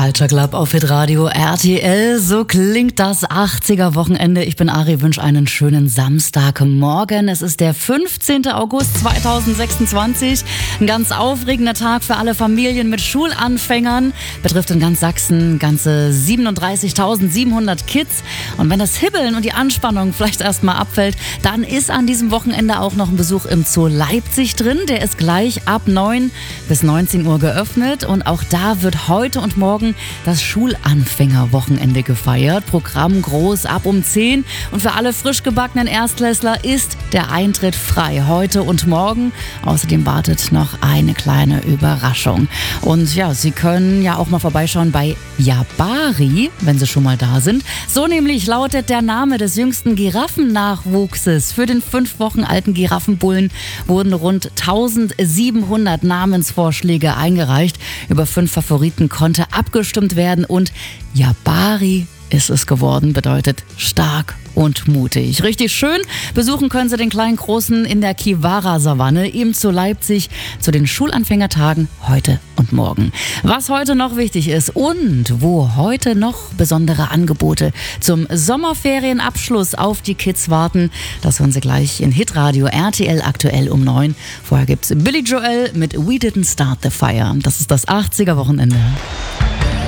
Culture Club auf Hitradio RTL. So klingt das 80er-Wochenende. Ich bin Ari, wünsche einen schönen Samstagmorgen. Es ist der 15. August 2026. Ein ganz aufregender Tag für alle Familien mit Schulanfängern. Betrifft in ganz Sachsen ganze 37.700 Kids. Und wenn das Hibbeln und die Anspannung vielleicht erstmal abfällt, dann ist an diesem Wochenende auch noch ein Besuch im Zoo Leipzig drin. Der ist gleich ab 9 bis 19 Uhr geöffnet. Und auch da wird heute und morgen das Schulanfängerwochenende gefeiert. Programm groß ab um 10. Und für alle frisch gebackenen Erstklässler ist der Eintritt frei heute und morgen. Außerdem wartet noch eine kleine Überraschung. Und ja, Sie können ja auch mal vorbeischauen bei Yabari, wenn Sie schon mal da sind. So nämlich lautet der Name des jüngsten Giraffennachwuchses. Für den 5 Wochen alten Giraffenbullen wurden rund 1700 Namensvorschläge eingereicht. Über 5 Favoriten konnte abgestimmt werden und Yabari ist es geworden, bedeutet stark und mutig. Richtig schön. Besuchen können Sie den kleinen Großen in der Kiwara-Savanne, eben zu Leipzig, zu den Schulanfängertagen heute und morgen. Was heute noch wichtig ist und wo heute noch besondere Angebote zum Sommerferienabschluss auf die Kids warten, das hören Sie gleich in Hitradio RTL aktuell um 9. Vorher gibt's Billy Joel mit We Didn't Start the Fire. Das ist das 80er-Wochenende.